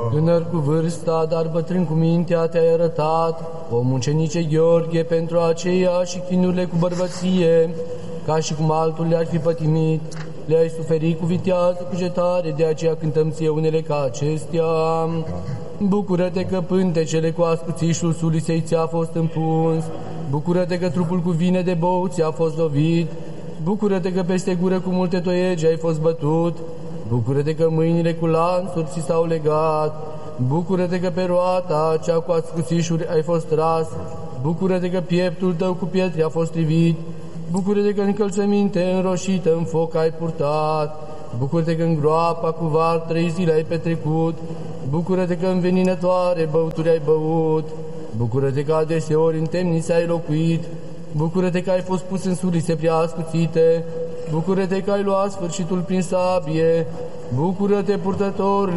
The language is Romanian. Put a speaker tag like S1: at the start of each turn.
S1: Tânăr cu vârsta, dar bătrân cu mintea te-ai arătat, o mucenice Gheorghe, pentru aceea și chinurile cu bărbăție, ca și cum altul le-ar fi pătimit, le-ai suferit cu vitează cugetare, de aceea cântăm ție unele ca acestea. Bucură-te că pântecele cu ascuțișul sulisei ți-a fost împuns, bucură-te că trupul cu vine de bou ți-a fost lovit, bucură-te că peste gură cu multe toiegi ai fost bătut, bucură-te că mâinile cu lanțuri ți s-au legat, bucură-te că pe roata cea cu ascuțișuri ai fost tras, bucură-te că pieptul tău cu pietre a fost rivit, bucură-te că încălțăminte înroșită în foc ai purtat, bucură-te că în groapa cu var 3 zile ai petrecut, bucură-te că în veninătoare băuturi ai băut, bucură-te că adeseori în temnițe ai locuit, bucură-te că ai fost pus în sulițe prea ascuțite, bucură-te că ai luat sfârșitul prin sabie, bucură-te purtătorule